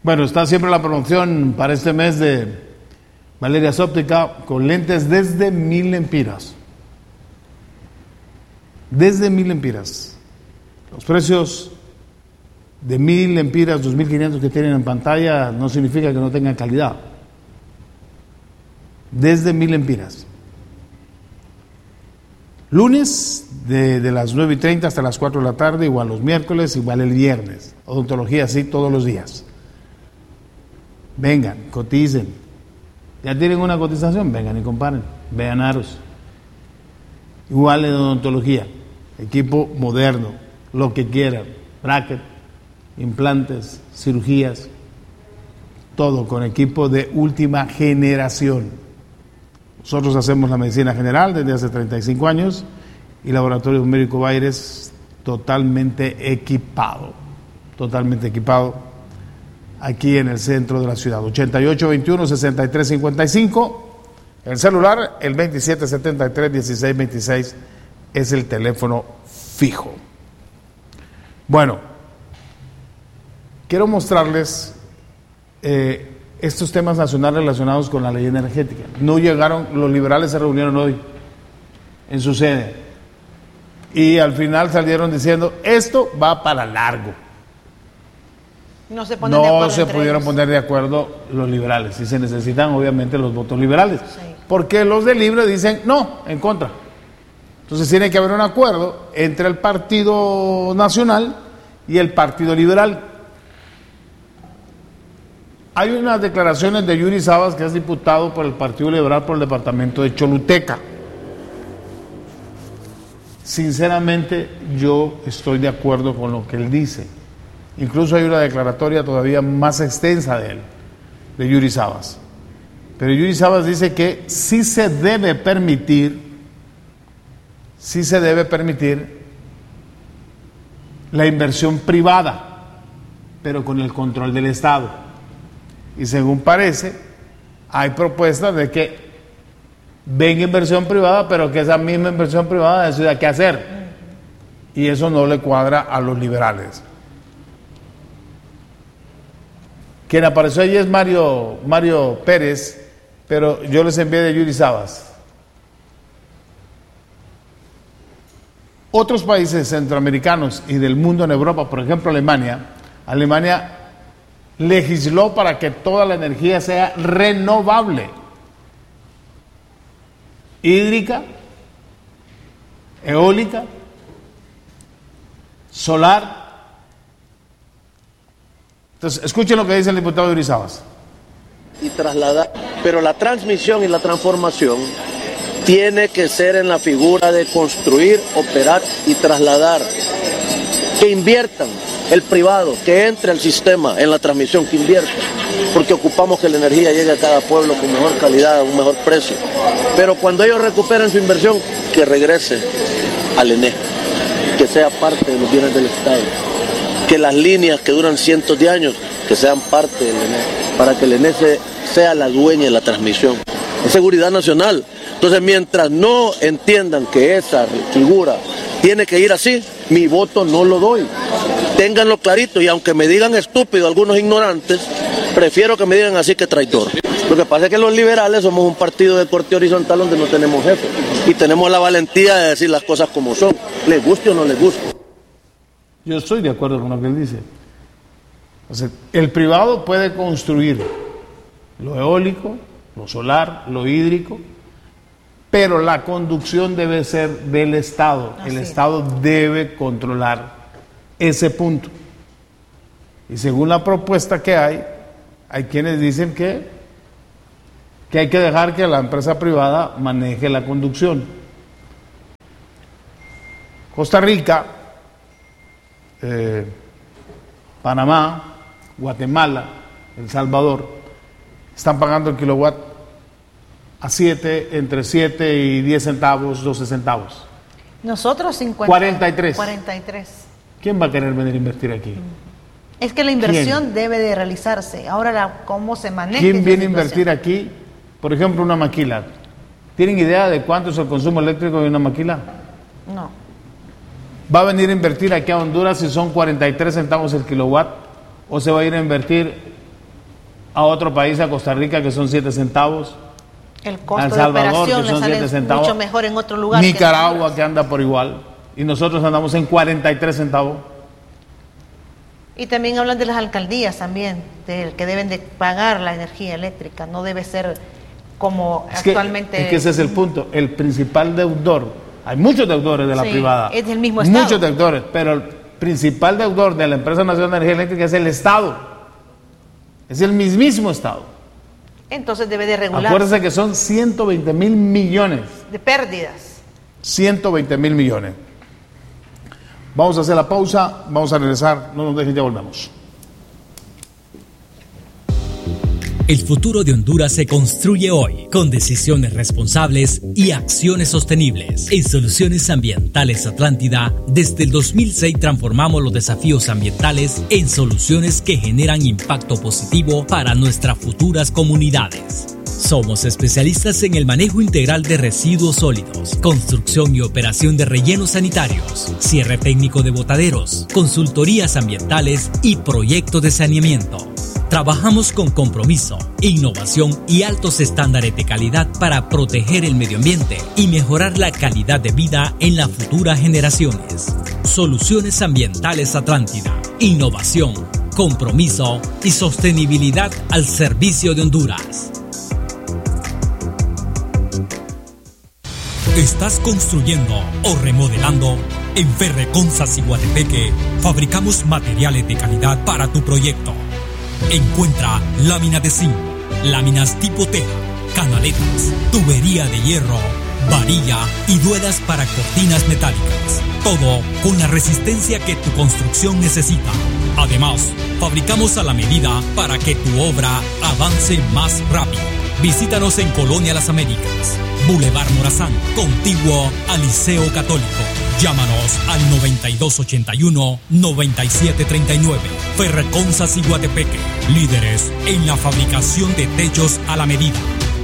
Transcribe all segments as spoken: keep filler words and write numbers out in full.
Bueno, está siempre la promoción para este mes de Valerias Óptica con lentes desde mil lempiras. Desde mil lempiras. Los precios de mil lempiras, dos mil quinientos que tienen en pantalla no significa que no tengan calidad. Desde mil lempiras. Lunes de, de las nueve y treinta hasta las cuatro de la tarde, igual los miércoles, igual el viernes. Odontología así todos los días. Vengan, coticen. ¿Ya tienen una cotización? Vengan y comparen. Vean aros. Igual en odontología. Equipo moderno, lo que quieran. Bracket, implantes, cirugías. Todo con equipo de última generación. Nosotros hacemos la medicina general desde hace treinta y cinco años y Laboratorio Médico Baires totalmente equipado. Totalmente equipado. Aquí en el centro de la ciudad, ochenta y ocho veintiuno sesenta y tres cincuenta y cinco, el celular, el veintisiete setenta y tres dieciséis veintiséis es el teléfono fijo. Bueno, quiero mostrarles eh, estos temas nacionales relacionados con la ley energética. No llegaron, los liberales se reunieron hoy en su sede y al final salieron diciendo, esto va para largo. No se, ponen de no acuerdo se pudieron ellos. poner de acuerdo los liberales y se necesitan obviamente los votos liberales, sí. Porque los de Libre dicen no, en contra. Entonces tiene que haber un acuerdo entre el Partido Nacional y el Partido Liberal. Hay unas declaraciones de Yuri Sabas, que es diputado por el Partido Liberal por el departamento de Choluteca. Sinceramente yo estoy de acuerdo con lo que él dice. Incluso hay una declaratoria todavía más extensa de él, de Yuri Sabas. Pero Yuri Sabas dice que sí se debe permitir, sí se debe permitir la inversión privada, pero con el control del Estado. Y según parece, hay propuestas de que venga inversión privada, pero que esa misma inversión privada decida qué hacer. Y eso no le cuadra a los liberales. Quien apareció allí es Mario, Mario Pérez, pero yo les envié de Yuri Sabas. Otros países centroamericanos y del mundo en Europa, por ejemplo Alemania, Alemania legisló para que toda la energía sea renovable, hídrica, eólica, solar. Entonces, escuchen lo que dice el diputado Yuri Sabas. Y trasladar, pero la transmisión y la transformación tiene que ser en la figura de construir, operar y trasladar. Que inviertan el privado, que entre el sistema en la transmisión, que inviertan, porque ocupamos que la energía llegue a cada pueblo con mejor calidad, a un mejor precio. Pero cuando ellos recuperen su inversión, que regrese al E N E, que sea parte de los bienes del Estado. Que las líneas que duran cientos de años, que sean parte del E N E, para que el E N E se, sea la dueña de la transmisión. Es seguridad nacional. Entonces, mientras no entiendan que esa figura tiene que ir así, mi voto no lo doy. Ténganlo clarito, y aunque me digan estúpido algunos ignorantes, prefiero que me digan así que traidor. Lo que pasa es que los liberales somos un partido de corte horizontal donde no tenemos jefe, y tenemos la valentía de decir las cosas como son, les guste o no les guste. Yo estoy de acuerdo con lo que él dice. O sea, el privado puede construir lo eólico, lo solar, lo hídrico, pero la conducción debe ser del Estado. Así el es. Estado debe controlar ese punto. Y según la propuesta que hay, hay quienes dicen que, que hay que dejar que la empresa privada maneje la conducción. Costa Rica, eh, Panamá, Guatemala, El Salvador, están pagando el kilowatt a siete, entre siete y diez centavos, doce centavos. Nosotros cincuenta. cuarenta y tres. cuarenta y tres. ¿Quién va a querer venir a invertir aquí? Es que la inversión ¿Quién? debe de realizarse. Ahora, la, ¿cómo se maneja? ¿Quién esa viene a situación? invertir aquí? Por ejemplo, una maquila. ¿Tienen idea de cuánto es el consumo eléctrico de una maquila? No. ¿Va a venir a invertir aquí a Honduras si son cuarenta y tres centavos el kilowatt? ¿O se va a ir a invertir a otro país, a Costa Rica, que son siete centavos. El costo El Salvador, de operación que son le sale siete centavos. mucho mejor en otro lugar. Nicaragua, que, que anda por igual. Y nosotros andamos en cuarenta y tres centavos. Y también hablan de las alcaldías también, del que deben de pagar la energía eléctrica. No debe ser como es que, actualmente. Es que ese es el punto. El principal deudor, hay muchos deudores de la sí, privada. es del mismo Estado. Muchos deudores, pero el principal deudor de la Empresa Nacional de Energía Eléctrica es el Estado. Es el mismísimo Estado. Entonces debe de regular. Acuérdense que son ciento veinte mil millones. De pérdidas. ciento veinte mil millones. Vamos a hacer la pausa, vamos a regresar, no nos dejen, ya volvemos. El futuro de Honduras se construye hoy con decisiones responsables y acciones sostenibles. En Soluciones Ambientales Atlántida, desde el dos mil seis transformamos los desafíos ambientales en soluciones que generan impacto positivo para nuestras futuras comunidades. Somos especialistas en el manejo integral de residuos sólidos, construcción y operación de rellenos sanitarios, cierre técnico de botaderos, consultorías ambientales y proyectos de saneamiento. Trabajamos con compromiso, innovación y altos estándares de calidad para proteger el medio ambiente y mejorar la calidad de vida en las futuras generaciones. Soluciones Ambientales Atlántida. Innovación, compromiso y sostenibilidad al servicio de Honduras. ¿Estás construyendo o remodelando? En Ferreconza Ciguatepeque fabricamos materiales de calidad para tu proyecto. Encuentra lámina de zinc, láminas tipo teja, canaletas, tubería de hierro, varilla y duelas para cortinas metálicas. Todo con la resistencia que tu construcción necesita. Además, fabricamos a la medida para que tu obra avance más rápido. Visítanos en Colonia Las Américas, Boulevard Morazán, contiguo al Liceo Católico. Llámanos al noventa y dos ochenta y uno, noventa y siete treinta y nueve. Ferreconza Ciguatepeque, líderes en la fabricación de techos a la medida.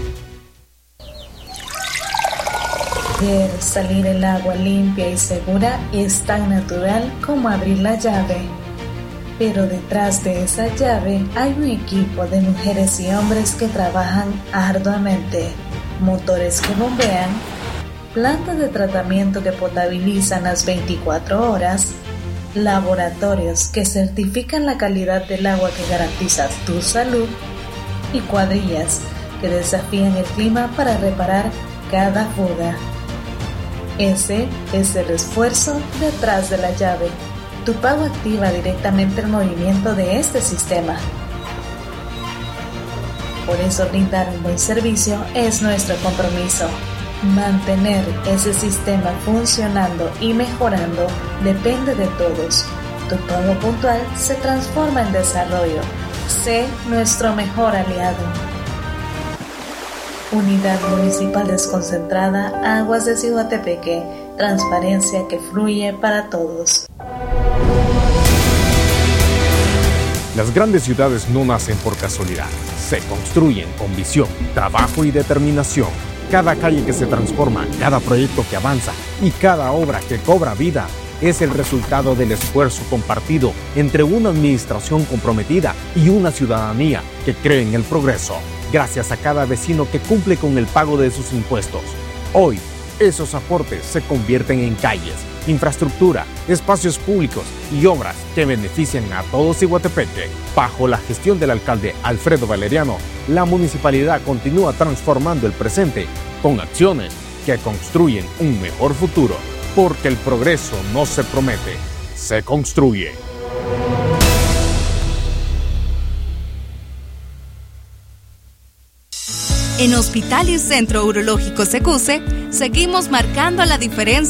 Ver salir el agua limpia y segura es tan natural como abrir la llave. Pero detrás de esa llave hay un equipo de mujeres y hombres que trabajan arduamente. Motores que bombean, plantas de tratamiento que potabilizan las veinticuatro horas, laboratorios que certifican la calidad del agua que garantiza tu salud y cuadrillas que desafían el clima para reparar cada fuga. Ese es el esfuerzo detrás de la llave. Tu pago activa directamente el movimiento de este sistema. Por eso brindar un buen servicio es nuestro compromiso. Mantener ese sistema funcionando y mejorando depende de todos. Tu pago puntual se transforma en desarrollo. Sé nuestro mejor aliado. Unidad Municipal Desconcentrada Aguas de Ciguatepeque. Transparencia que fluye para todos. Las grandes ciudades no nacen por casualidad, se construyen con visión, trabajo y determinación. Cada calle que se transforma, cada proyecto que avanza y cada obra que cobra vida es el resultado del esfuerzo compartido entre una administración comprometida y una ciudadanía que cree en el progreso. Gracias a cada vecino que cumple con el pago de sus impuestos. Hoy, esos aportes se convierten en calles, infraestructura, espacios públicos y obras que benefician a todo Ciguatepeque. Bajo la gestión del alcalde Alfredo Valeriano, la municipalidad continúa transformando el presente con acciones que construyen un mejor futuro, porque el progreso no se promete, se construye. En Hospital y Centro Urológico Secuse, seguimos marcando la diferencia